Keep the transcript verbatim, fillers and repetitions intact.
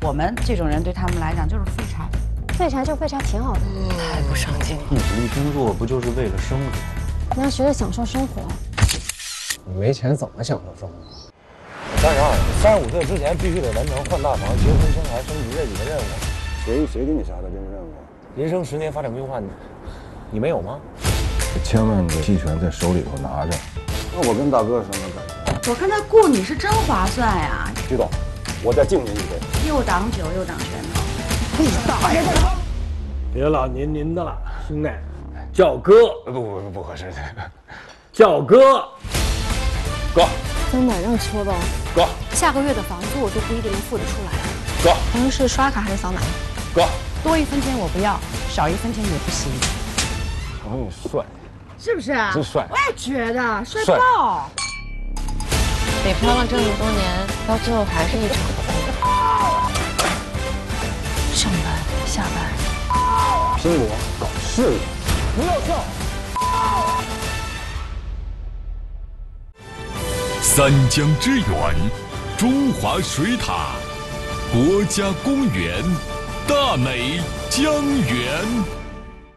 我们这种人对他们来讲就是废柴。 废柴就废柴挺好的。 太不上进了。 你努力工作不就是为了生活？ 你要学着享受生活。 你没钱怎么享受生活？ 三十二，三十五岁之前必须得完成换大房、结婚、生孩、升级这几个任务。 谁谁给你下的这个任务？ 人生十年发展规划，你你没有吗？ 千万个期权在手里头拿着。那我跟大哥什么感我看他雇你是真划算呀！ 觉？徐总，我再敬您一杯。 又挡酒又挡拳头。 你大爷的！ 别老您您的了，兄弟，叫哥。 不不不不合适， 叫哥。 哥。 真的让戳吧。 哥。 下个月的房租我就不一定能付得出来。 哥。 咱们是刷卡还是扫码？ 哥。 多一分钱我不要，少一分钱也不行。 我说你帅， 是不是啊？ 真帅！ 我也觉得帅爆。 北漂了这么多年，到最后还是一场空。上班下班， 拼搏搞事业，不要笑。 三江之源，中华水塔，国家公园，大美江源。